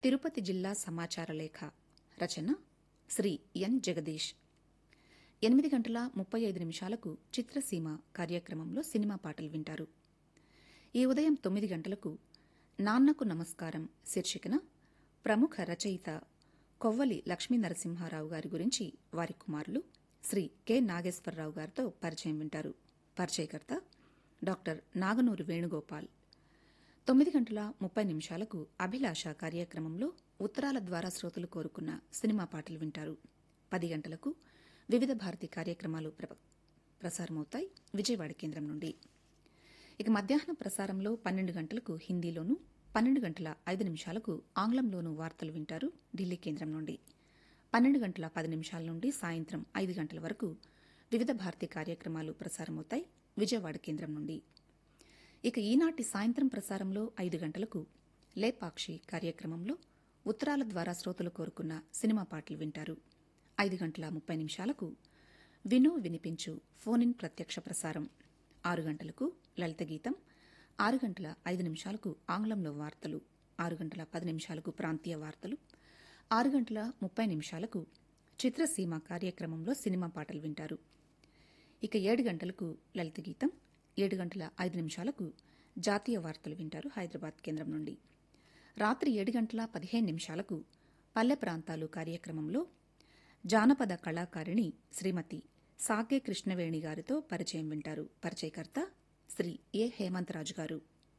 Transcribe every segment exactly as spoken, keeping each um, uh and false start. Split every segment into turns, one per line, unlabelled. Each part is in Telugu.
తిరుపతి జిల్లా సమాచార లేఖ రచన శ్రీ ఎన్ జగదీష్. ఎనిమిది గంటల ముప్పై ఐదు నిమిషాలకు చిత్రసీమ కార్యక్రమంలో సినిమా పాటలు వింటారు. ఈ ఉదయం తొమ్మిది గంటలకు నాన్నకు నమస్కారం శీర్షికన ప్రముఖ రచయిత కొవ్వలి లక్ష్మీ నరసింహారావు గారి గురించి వారి కుమారులు శ్రీ కె నాగేశ్వరరావు గారితో పరిచయం వింటారు. పరిచయకర్త డాక్టర్ నాగనూరి వేణుగోపాల్. తొమ్మిది గంటల ముప్పై నిమిషాలకు అభిలాష కార్యక్రమంలో ఉత్తరాల ద్వారా శ్రోతలు కోరుకున్న సినిమా పాటలు వింటారు. పది గంటలకు వివిధ భారతి కార్యక్రమాలు ప్రసారమవుతాయి విజయవాడ కేంద్రం నుండి. ఇక మధ్యాహ్న ప్రసారంలో పన్నెండు గంటలకు హిందీలోను, పన్నెండు గంటల ఐదు నిమిషాలకు ఆంగ్లంలోనూ వార్తలు వింటారు ఢిల్లీ కేంద్రం నుండి. పన్నెండు గంటల పది నిమిషాల నుండి సాయంత్రం ఐదు గంటల వరకు వివిధ భారతి కార్యక్రమాలు ప్రసారమవుతాయి విజయవాడ కేంద్రం నుండి. ఇక ఈనాటి సాయంత్రం ప్రసారంలో ఐదు గంటలకు లేపాక్షి కార్యక్రమంలో ఉత్తరాల ద్వారా శ్రోతలు కోరుకున్న సినిమా పాటలు వింటారు. ఐదు గంటల ముప్పై నిమిషాలకు విను వినిపించు ఫోన్ ఇన్ ప్రత్యక్ష ప్రసారం. ఆరు గంటలకు లలిత గీతం, ఆరు గంటల ఐదు నిమిషాలకు ఆంగ్లంలో వార్తలు, ఆరు గంటల పది నిమిషాలకు ప్రాంతీయ వార్తలు, ఆరు గంటల ముప్పై నిమిషాలకు చిత్రసీమ కార్యక్రమంలో సినిమా పాటలు వింటారు. ఇక ఏడు గంటలకు లలిత గీతం, ఏడు గంటల ఐదు నిమిషాలకు జాతీయ వార్తలు వింటారు హైదరాబాద్ కేంద్రం నుండి. రాత్రి ఏడు గంటల పదిహేను నిమిషాలకు పల్లె ప్రాంతాలు కార్యక్రమంలో జానపద కళాకారిణి శ్రీమతి సాకే కృష్ణవేణి గారితో పరిచయం వింటారు. పరిచయకర్త శ్రీ ఏ హేమంతరాజు గారు.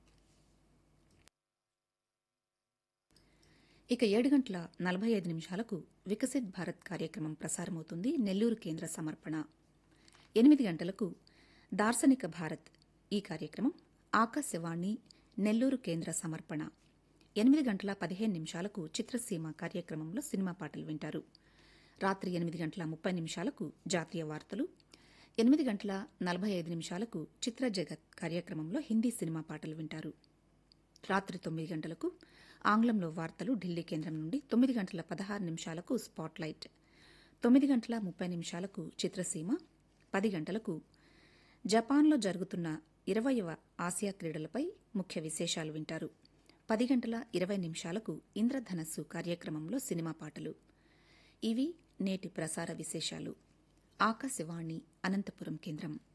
ఇక ఏడు గంటల నలభై ఐదు నిమిషాలకు వికసిత్ భారత్ కార్యక్రమం ప్రసారమవుతుంది నెల్లూరు కేంద్ర సమర్పణ. ఎనిమిది గంటలకు దార్శనిక భారత్ ఈ కార్యక్రమం ఆకాశవాణి నెల్లూరు కేంద్ర సమర్పణ. ఎనిమిది గంటల పదిహేను నిమిషాలకు చిత్రసీమ కార్యక్రమంలో సినిమా పాటలు వింటారు. రాత్రి ఎనిమిది గంటల ముప్పై నిమిషాలకు జాతీయ వార్తలు, ఎనిమిది గంటల నలభై ఐదు నిమిషాలకు చిత్ర జగత్ కార్యక్రమంలో హిందీ సినిమా పాటలు వింటారు. రాత్రి తొమ్మిది గంటలకు ఆంగ్లంలో వార్తలు ఢిల్లీ కేంద్రం నుండి. తొమ్మిది గంటల పదహారు నిమిషాలకు స్పాట్లైట్, తొమ్మిది గంటల ముప్పై నిమిషాలకు చిత్రసీమ, పది గంటలకు జపాన్లో జరుగుతున్న ఇరవయవ ఆసియా క్రీడలపై ముఖ్య విశేషాలు వింటారు. పది గంటల ఇరవై నిమిషాలకు ఇంద్రధనస్సు కార్యక్రమంలో సినిమా పాటలు. ఇవి నేటి ప్రసార విశేషాలు. ఆకాశవాణి అనంతపురం కేంద్రం.